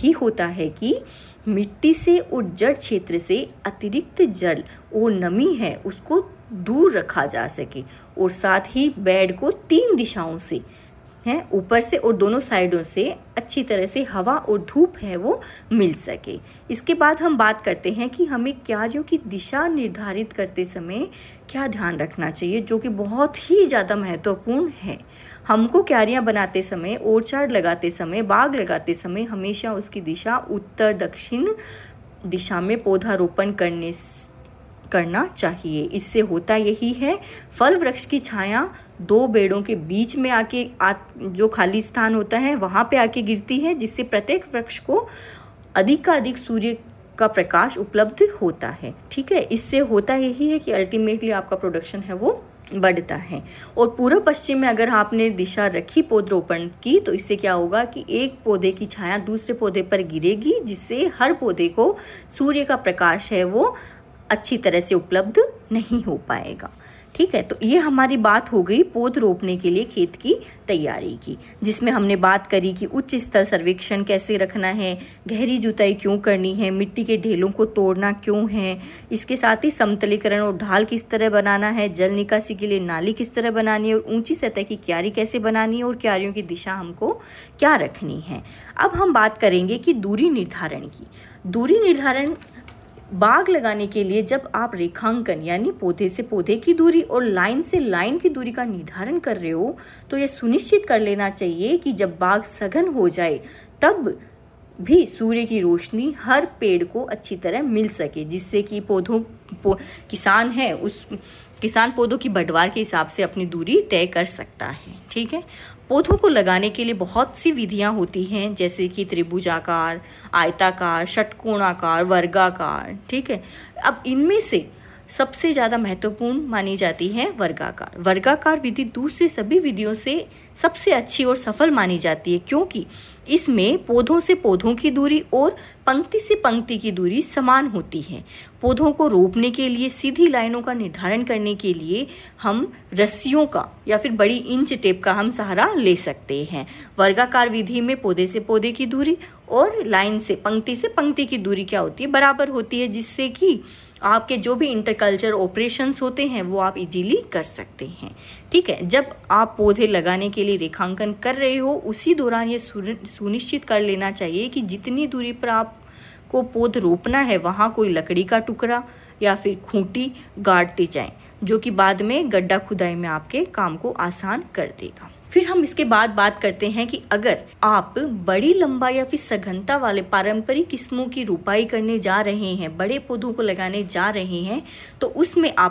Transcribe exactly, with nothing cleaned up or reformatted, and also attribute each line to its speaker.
Speaker 1: ही होता है कि मिट्टी से और जड़ क्षेत्र से अतिरिक्त जल और नमी है उसको दूर रखा जा सके, और साथ ही बेड को तीन दिशाओं से है, ऊपर से और दोनों साइडों से अच्छी तरह से हवा और धूप है वो मिल सके। इसके बाद हम बात करते हैं कि हमें क्यारियों की दिशा निर्धारित करते समय क्या ध्यान रखना चाहिए, जो कि बहुत ही ज़्यादा महत्वपूर्ण है। हमको क्यारियाँ बनाते समय, ओरचार्ड लगाते समय, बाग लगाते समय हमेशा उसकी दिशा उत्तर दक्षिण दिशा में पौधारोपण करने करना चाहिए। इससे होता यही है, फल वृक्ष की छाया दो बेड़ों के बीच में आके आ, जो खाली स्थान होता है वहाँ पे आके गिरती है, जिससे प्रत्येक वृक्ष को अधिक का अधिक सूर्य का प्रकाश उपलब्ध होता है। ठीक है, इससे होता यही है कि अल्टीमेटली आपका प्रोडक्शन है वो बढ़ता है। और पूर्व पश्चिम में अगर आपने दिशा रखी पौधरोपण की तो इससे क्या होगा कि एक पौधे की छाया दूसरे पौधे पर गिरेगी, जिससे हर पौधे को सूर्य का प्रकाश है वो अच्छी तरह से उपलब्ध नहीं हो पाएगा। ठीक है, तो ये हमारी बात हो गई पौध रोपने के लिए खेत की तैयारी की, जिसमें हमने बात करी कि उच्च स्तर सर्वेक्षण कैसे रखना है, गहरी जुताई क्यों करनी है, मिट्टी के ढेलों को तोड़ना क्यों है, इसके साथ ही समतलीकरण और ढाल किस तरह बनाना है, जल निकासी के लिए नाली किस तरह बनानी है, और ऊंची सतह की क्यारी कैसे बनानी है, और क्यारियों की दिशा हमको क्या रखनी है। अब हम बात करेंगे कि दूरी निर्धारण की। दूरी निर्धारण बाग लगाने के लिए जब आप रेखांकन यानी पौधे से पौधे की दूरी और लाइन से लाइन की दूरी का निर्धारण कर रहे हो तो यह सुनिश्चित कर लेना चाहिए कि जब बाग सघन हो जाए तब भी सूर्य की रोशनी हर पेड़ को अच्छी तरह मिल सके, जिससे कि पौधों पौ, किसान है उस किसान पौधों की बढ़वार के हिसाब से अपनी दूरी तय कर सकता है। ठीक है, पौधों को लगाने के लिए बहुत सी विधियां होती हैं, जैसे कि त्रिभुजाकार, आयताकार, षटकोणाकार, वर्गाकार। ठीक है, अब इनमें से सबसे ज़्यादा महत्वपूर्ण मानी जाती है वर्गाकार। वर्गाकार विधि दूसरी सभी विधियों से सबसे अच्छी और सफल मानी जाती है, क्योंकि इसमें पौधों से पौधों की दूरी और पंक्ति से पंक्ति की दूरी समान होती है। पौधों को रोपने के लिए सीधी लाइनों का निर्धारण करने के लिए हम रस्सियों का या फिर बड़ी इंच टेप का हम सहारा ले सकते हैं। वर्गाकार विधि में पौधे से पौधे की दूरी और लाइन से पंक्ति से पंक्ति की दूरी क्या होती है, बराबर होती है, जिससे कि आपके जो भी इंटरकल्चर ऑपरेशंस होते हैं वो आप इजीली कर सकते हैं। ठीक है, जब आप पौधे लगाने के लिए रेखांकन कर रहे हो उसी दौरान ये सुनिश्चित कर लेना चाहिए कि जितनी दूरी पर आपको पौध रोपना है वहाँ कोई लकड़ी का टुकड़ा या फिर खूंटी गाड़ते जाएं, जो कि बाद में गड्ढा खुदाई में आपके काम को आसान कर देगा। फिर हम इसके बाद बात करते हैं कि अगर आप बड़ी लंबाई या फिर सघनता वाले पारंपरिक किस्मों की रोपाई करने जा रहे हैं, बड़े पौधों को लगाने जा रहे हैं, तो उसमें आप